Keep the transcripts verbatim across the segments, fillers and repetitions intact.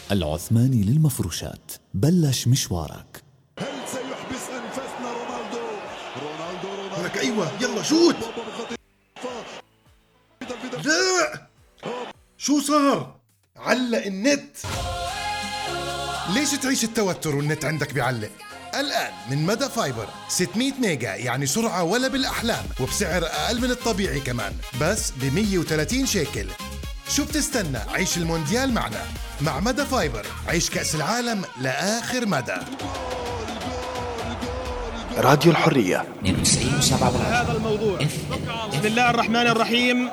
العثماني للمفروشات، بلش مشوارك. هل سيحبس أنفاسنا رونالدو؟ رونالدو رونالدو لك أيوة يلا شوت. لا شو صار؟ علق النت. ليش تعيش التوتر والنت عندك بيعلق؟ الآن من مدى فايبر ستمية ميجا، يعني سرعة ولا بالأحلام، وبسعر أقل من الطبيعي كمان، بس ب مية وثلاثين شيكل. شو بتستنى؟ عيش المونديال معنا. مع مدى فايبر عيش كأس العالم لآخر مدى. راديو الحرية اثنين وتسعين وسبعة. هذا الموضوع. بسم الله الرحمن الرحيم.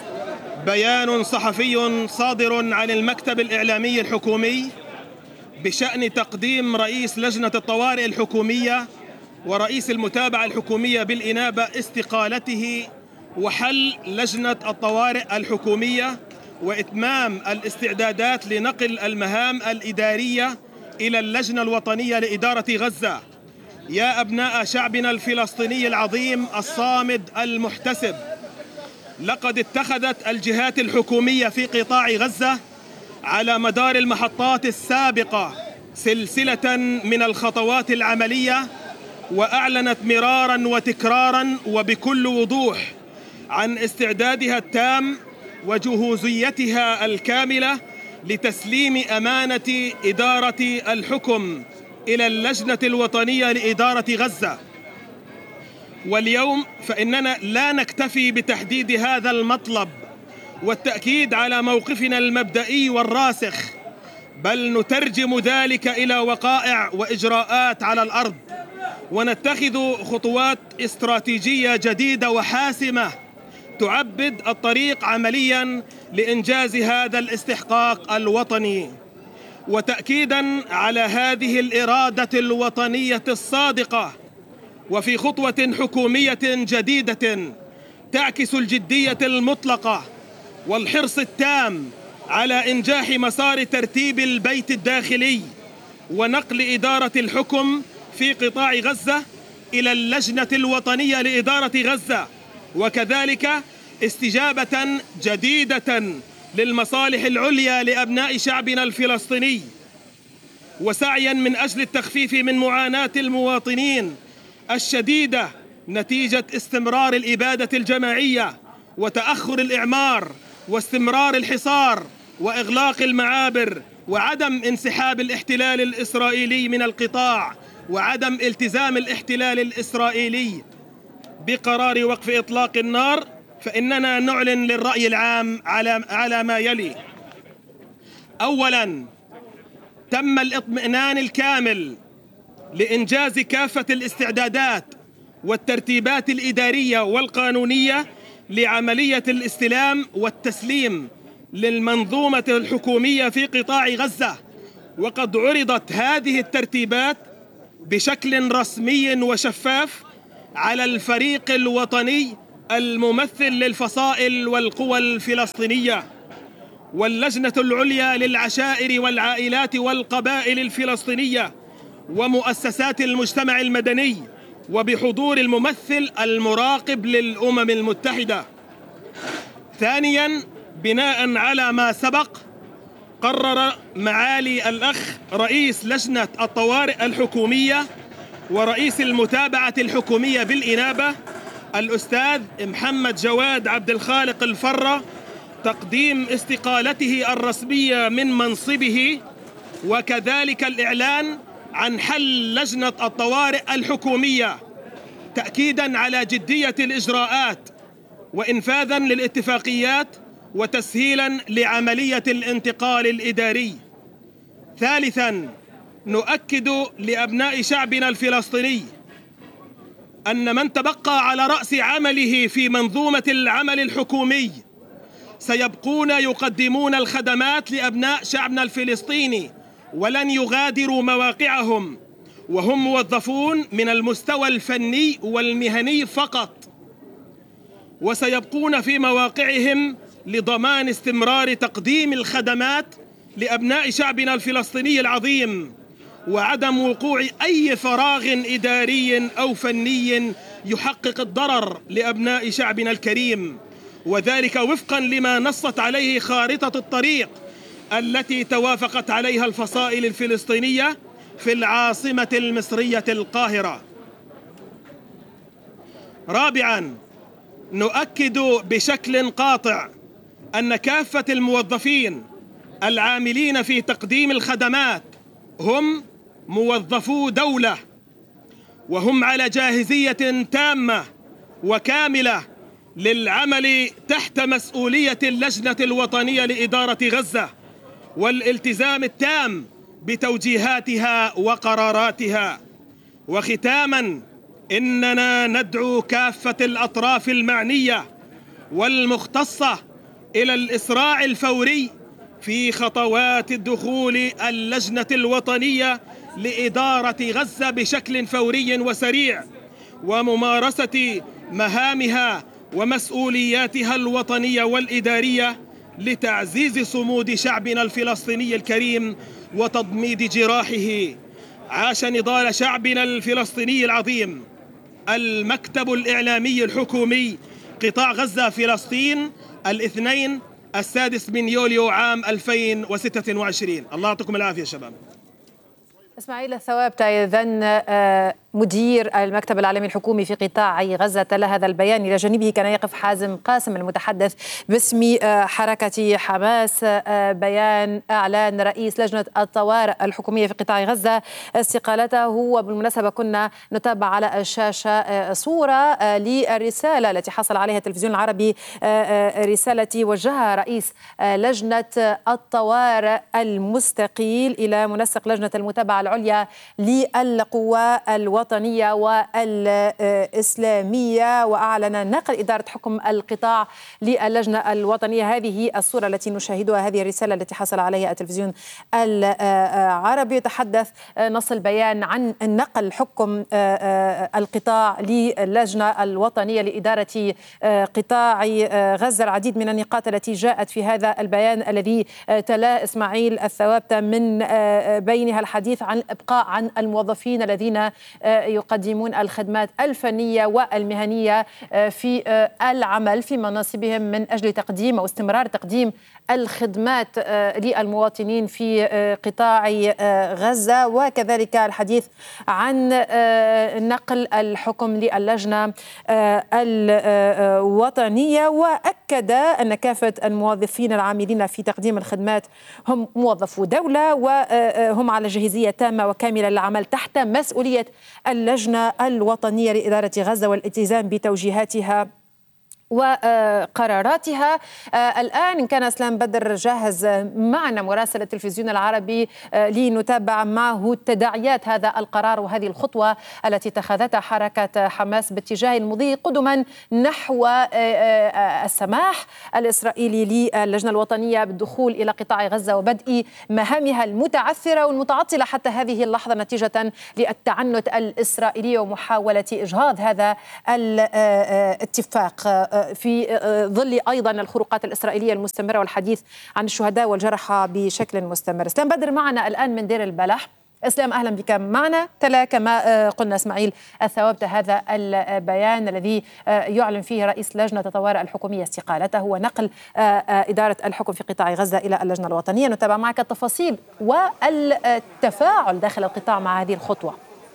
بيان صحفي صادر عن المكتب الإعلامي الحكومي بشأن تقديم رئيس لجنة الطوارئ الحكومية ورئيس المتابعة الحكومية بالإنابة استقالته وحل لجنة الطوارئ الحكومية وإتمام الاستعدادات لنقل المهام الإدارية إلى اللجنة الوطنية لإدارة غزة. يا أبناء شعبنا الفلسطيني العظيم الصامد المحتسب، لقد اتخذت الجهات الحكومية في قطاع غزة على مدار المحطات السابقة سلسلة من الخطوات العملية، وأعلنت مرارا وتكرارا وبكل وضوح عن استعدادها التام وجهوزيتها الكاملة لتسليم أمانة إدارة الحكم إلى اللجنة الوطنية لإدارة غزة. واليوم فإننا لا نكتفي بتحديد هذا المطلب والتأكيد على موقفنا المبدئي والراسخ، بل نترجم ذلك إلى وقائع وإجراءات على الأرض، ونتخذ خطوات استراتيجية جديدة وحاسمة تعبد الطريق عملياً لإنجاز هذا الاستحقاق الوطني. وتأكيداً على هذه الإرادة الوطنية الصادقة، وفي خطوة حكومية جديدة تعكس الجدية المطلقة والحرص التام على إنجاح مسار ترتيب البيت الداخلي ونقل إدارة الحكم في قطاع غزة إلى اللجنة الوطنية لإدارة غزة، وكذلك استجابة جديدة للمصالح العليا لأبناء شعبنا الفلسطيني، وسعيا من أجل التخفيف من معاناة المواطنين الشديدة نتيجة استمرار الإبادة الجماعية وتأخر الإعمار واستمرار الحصار وإغلاق المعابر وعدم انسحاب الاحتلال الإسرائيلي من القطاع وعدم التزام الاحتلال الإسرائيلي بقرار وقف إطلاق النار. فإننا نعلن للرأي العام على على ما يلي: أولاً، تم الاطمئنان الكامل لإنجاز كافة الاستعدادات والترتيبات الإدارية والقانونية لعملية الاستلام والتسليم للمنظومة الحكومية في قطاع غزة، وقد عرضت هذه الترتيبات بشكل رسمي وشفاف على الفريق الوطني الممثل للفصائل والقوى الفلسطينية واللجنة العليا للعشائر والعائلات والقبائل الفلسطينية ومؤسسات المجتمع المدني، وبحضور الممثل المراقب للأمم المتحدة. ثانياً، بناء على ما سبق، قرر معالي الأخ رئيس لجنة الطوارئ الحكومية ورئيس المتابعة الحكومية بالإنابة الأستاذ محمد جواد عبد الخالق الفرة تقديم استقالته الرسمية من منصبه، وكذلك الإعلان عن حل لجنة الطوارئ الحكومية، تأكيداً على جدية الإجراءات وإنفاذاً للاتفاقيات وتسهيلاً لعملية الانتقال الإداري. ثالثاً، نؤكد لأبناء شعبنا الفلسطيني أن من تبقى على رأس عمله في منظومة العمل الحكومي سيبقون يقدمون الخدمات لأبناء شعبنا الفلسطيني ولن يغادروا مواقعهم، وهم موظفون من المستوى الفني والمهني فقط، وسيبقون في مواقعهم لضمان استمرار تقديم الخدمات لأبناء شعبنا الفلسطيني العظيم وعدم وقوع أي فراغ إداري أو فني يحقق الضرر لأبناء شعبنا الكريم، وذلك وفقا لما نصت عليه خارطة الطريق التي توافقت عليها الفصائل الفلسطينية في العاصمة المصرية القاهرة. رابعاً، نؤكد بشكل قاطع أن كافة الموظفين العاملين في تقديم الخدمات هم موظفو دولة، وهم على جاهزية تامة وكاملة للعمل تحت مسؤولية اللجنة الوطنية لإدارة غزة والالتزام التام بتوجيهاتها وقراراتها. وختاماً، إننا ندعو كافة الأطراف المعنية والمختصة إلى الإسراع الفوري في خطوات الدخول اللجنة الوطنية لإدارة غزة بشكل فوري وسريع، وممارسة مهامها ومسؤولياتها الوطنية والإدارية لتعزيز صمود شعبنا الفلسطيني الكريم وتضميد جراحه. عاش نضال شعبنا الفلسطيني العظيم. المكتب الإعلامي الحكومي قطاع غزة فلسطين، الاثنين السادس من يوليو عام ألفين وستة وعشرين. الله يعطيكم العافية شباب. إسماعيل الثوابتة إذن مدير المكتب العالمي الحكومي في قطاع غزة تلا هذا البيان. إلى جانبه كان يقف حازم قاسم المتحدث باسم حركة حماس. بيان إعلان رئيس لجنة الطوارئ الحكومية في قطاع غزة استقالته. وبالمناسبة كنا نتابع على الشاشة صورة للرسالة التي حصل عليها التلفزيون العربي، رسالة وجهها رئيس لجنة الطوارئ المستقيل إلى منسق لجنة المتابعة العليا للقوى الوطنية والإسلامية، وأعلن نقل إدارة حكم القطاع للجنة الوطنية. هذه الصورة التي نشاهدها، هذه الرسالة التي حصل عليها التلفزيون العربي. يتحدث نص البيان عن نقل حكم القطاع للجنة الوطنية لإدارة قطاع غزة. العديد من النقاط التي جاءت في هذا البيان الذي تلا إسماعيل الثوابتة، من بينها الحديث عن الإبقاء عن الموظفين الذين يقدمون الخدمات الفنية والمهنية في العمل في مناصبهم من أجل تقديم أو استمرار تقديم الخدمات للمواطنين في قطاع غزة، وكذلك الحديث عن نقل الحكم للجنة الوطنية. وأكد أن كافة الموظفين العاملين في تقديم الخدمات هم موظفو دولة، وهم على جاهزية تامة وكاملة للعمل تحت مسؤولية اللجنة الوطنية لإدارة غزة والالتزام بتوجيهاتها وقراراتها. الآن إن كان اسلام بدر جاهز معنا مراسل التلفزيون العربي لنتابع معه تداعيات هذا القرار وهذه الخطوة التي اتخذتها حركة حماس باتجاه المضي قدما نحو السماح الإسرائيلي للجنة الوطنية بالدخول إلى قطاع غزة وبدء مهامها المتعثرة والمتعطلة حتى هذه اللحظة نتيجة للتعنت الإسرائيلي ومحاولة إجهاض هذا الاتفاق في ظل أيضا الخروقات الإسرائيلية المستمرة والحديث عن الشهداء والجرحى بشكل مستمر. اسلام بدر معنا الآن من دير البلح. اسلام، أهلا بك معنا. تلا كما قلنا إسماعيل الثوابتة هذا البيان الذي يعلن فيه رئيس لجنة الطوارئ الحكومية استقالته ونقل إدارة الحكم في قطاع غزة إلى اللجنة الوطنية. نتابع معك التفاصيل والتفاعل داخل القطاع مع هذه الخطوة.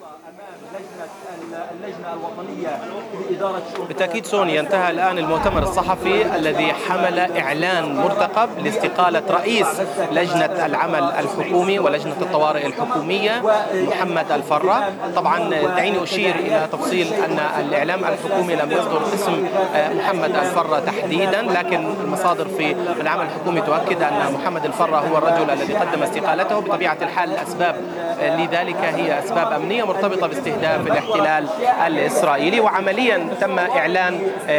اللجنة الوطنية لإدارة شؤون بالتأكيد سوني، انتهى الآن المؤتمر الصحفي الذي حمل إعلان مرتقب لاستقالة رئيس لجنة العمل الحكومي ولجنة الطوارئ الحكومية محمد الفرة. طبعا دعيني أشير إلى تفصيل أن الإعلام الحكومي لم يصدر اسم محمد الفرة تحديدا، لكن المصادر في العمل الحكومي تؤكد أن محمد الفرة هو الرجل الذي قدم استقالته. بطبيعة الحال الأسباب لذلك هي أسباب أمنية مرتبطة باستهداف الاحتلال الإسرائيلي، وعمليا تم إعلان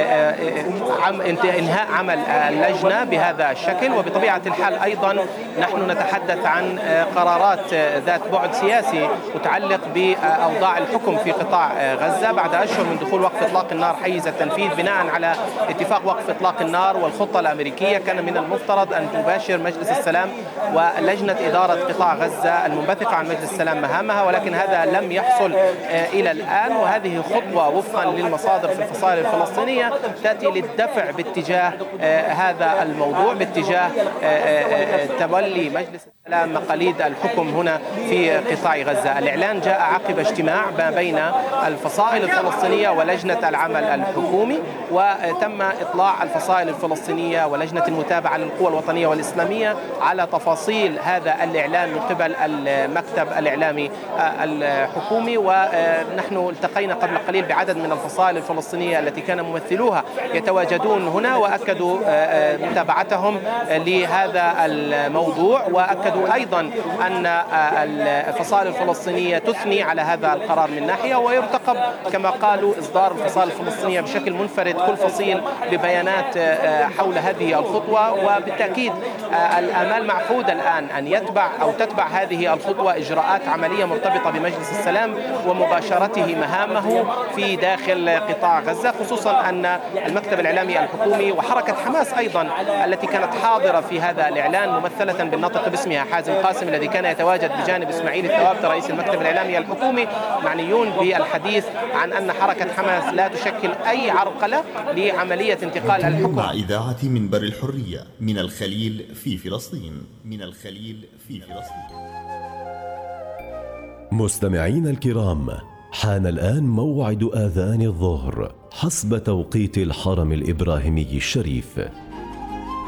انهاء عمل اللجنة بهذا الشكل. وبطبيعة الحال أيضا نحن نتحدث عن قرارات ذات بعد سياسي متعلق بأوضاع الحكم في قطاع غزة بعد أشهر من دخول وقف إطلاق النار حيز التنفيذ بناء على اتفاق وقف إطلاق النار والخطة الأمريكية. كان من المفترض أن تباشر مجلس السلام ولجنة إدارة قطاع غزة المنبثقة عن مجلس السلام مهامها، ولكن هذا لم يحصل إلى الآن. وهذه هذه خطوة وفقا للمصادر في الفصائل الفلسطينية تأتي للدفع باتجاه هذا الموضوع، باتجاه تولي مجلس السلام مقاليد الحكم هنا في قطاع غزة. الإعلان جاء عقب اجتماع ما بين الفصائل الفلسطينية ولجنة العمل الحكومي، وتم إطلاع الفصائل الفلسطينية ولجنة المتابعة للقوى الوطنية والإسلامية على تفاصيل هذا الإعلان من قبل المكتب الإعلامي الحكومي. ونحن التقينا قبل قليل بعدد من الفصائل الفلسطينية التي كان ممثلوها يتواجدون هنا، وأكدوا متابعتهم لهذا الموضوع، وأكدوا أيضا أن الفصائل الفلسطينية تثني على هذا القرار من ناحية، ويرتقب كما قالوا إصدار الفصائل الفلسطينية بشكل منفرد كل فصيل ببيانات حول هذه الخطوة. وبالتأكيد الآمال معقودة الآن أن يتبع أو تتبع هذه الخطوة إجراءات عملية مرتبطة بمجلس السلام ومباشرته مهامه في داخل قطاع غزة، خصوصا أن المكتب الإعلامي الحكومي وحركة حماس أيضا التي كانت حاضرة في هذا الإعلان ممثلة بالناطق باسمها حازم قاسم الذي كان يتواجد بجانب إسماعيل الثوابت رئيس المكتب الإعلامي الحكومي، معنيون بالحديث عن أن حركة حماس لا تشكل أي عرقلة لعملية انتقال الحكم. مع إذاعة منبر الحرية من الخليل في فلسطين من الخليل في فلسطين. مستمعين الكرام، حان الآن موعد آذان الظهر حسب توقيت الحرم الإبراهيمي الشريف.